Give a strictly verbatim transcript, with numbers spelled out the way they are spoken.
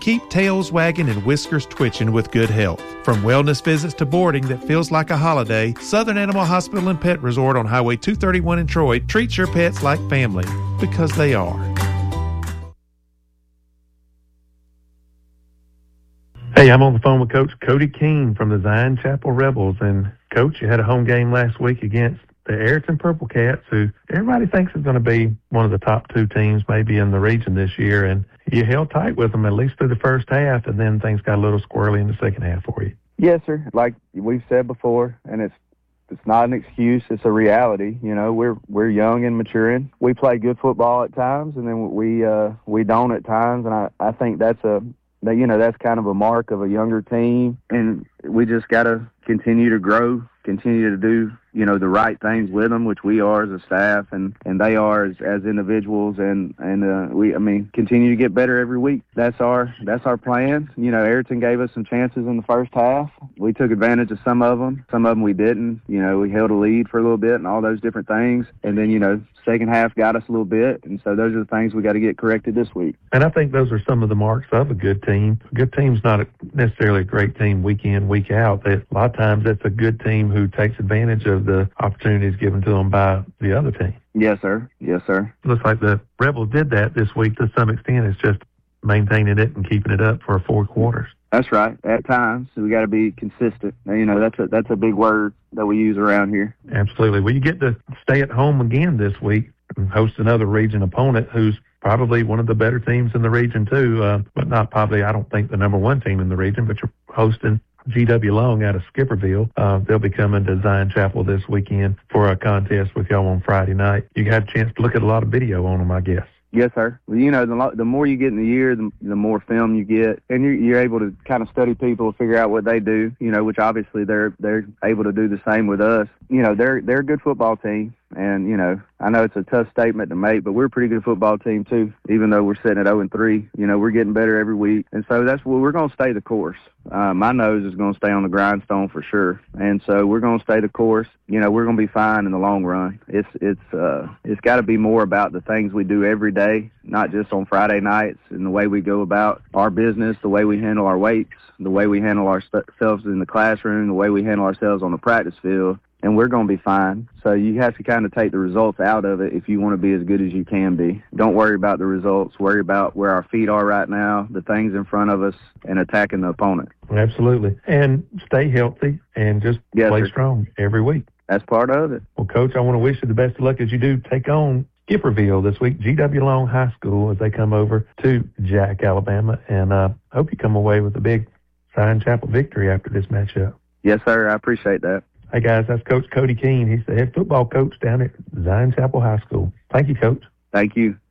Keep tails wagging and whiskers twitching with good health. From wellness visits to boarding that feels like a holiday, Southern Animal Hospital and Pet Resort on Highway two thirty-one in Troy treats your pets like family, because they are. Hey, I'm on the phone with Coach Cody Keene from the Zion Chapel Rebels. And, Coach, you had a home game last week against the Ariton Purple Cats, who everybody thinks is going to be one of the top two teams maybe in the region this year. And you held tight with them at least through the first half, and then things got a little squirrely in the second half for you. Yes, sir. Like we've said before, and it's it's not an excuse, it's a reality. You know, we're we're young and maturing. We play good football at times, and then we uh, we don't at times, and I, I think that's a that you know that's kind of a mark of a younger team, and we just got to continue to grow, continue to do you know the right things with them, which we are as a staff, and, and they are as, as individuals, and and uh, we I mean continue to get better every week. That's our that's our plan. You know, Ariton gave us some chances in the first half. We took advantage of some of them. Some of them we didn't. You know, we held a lead for a little bit and all those different things, and then you know second half got us a little bit, and so those are the things we got to get corrected this week. And I think those are some of the marks of a good team. A good team's not a, necessarily a great team week in, week out. They, a lot of times it's a good team who takes advantage of the opportunities given to them by the other team. Yes, sir. Yes, sir. Looks like the Rebels did that this week to some extent. It's just maintaining it and keeping it up for four quarters. That's right. At times, we got to be consistent. You know, that's a that's a big word that we use around here. Absolutely. Well, you get to stay at home again this week and host another region opponent who's probably one of the better teams in the region too, uh, but not probably, I don't think, the number one team in the region, but you're hosting G W Long out of Skipperville. Uh, they'll be coming to Zion Chapel this weekend for a contest with y'all on Friday night. You had a chance to look at a lot of video on them, I guess. Yes, sir. Well, you know, the, lo- the more you get in the year, the, the more film you get, and you're, you're able to kind of study people, figure out what they do. You know, which obviously they're they're able to do the same with us. You know, they're they're a good football team, and you know, I know it's a tough statement to make, but we're a pretty good football team too. Even though we're sitting at oh and three, you know, we're getting better every week, and so that's what we're going to stay the course. Uh, my nose is going to stay on the grindstone for sure, and so we're going to stay the course. You know, we're going to be fine in the long run. It's it's uh it's got to be more about the things we do every day, not just on Friday nights, and the way we go about our business, the way we handle our weights, the way we handle ourselves in the classroom, the way we handle ourselves on the practice field, and we're going to be fine. So you have to kind of take the results out of it if you want to be as good as you can be. Don't worry about the results. Worry about where our feet are right now, the things in front of us, and attacking the opponent. Absolutely. And stay healthy and just yes, play sir. strong every week. That's part of it. Well, Coach, I want to wish you the best of luck as you do take on Skipperville this week, G W Long High School, as they come over to Jack, Alabama. And I uh, hope you come away with a big Zion Chapel victory after this matchup. Yes, sir. I appreciate that. Hey, guys, that's Coach Cody Keene. He's the head football coach down at Zion Chapel High School. Thank you, Coach. Thank you.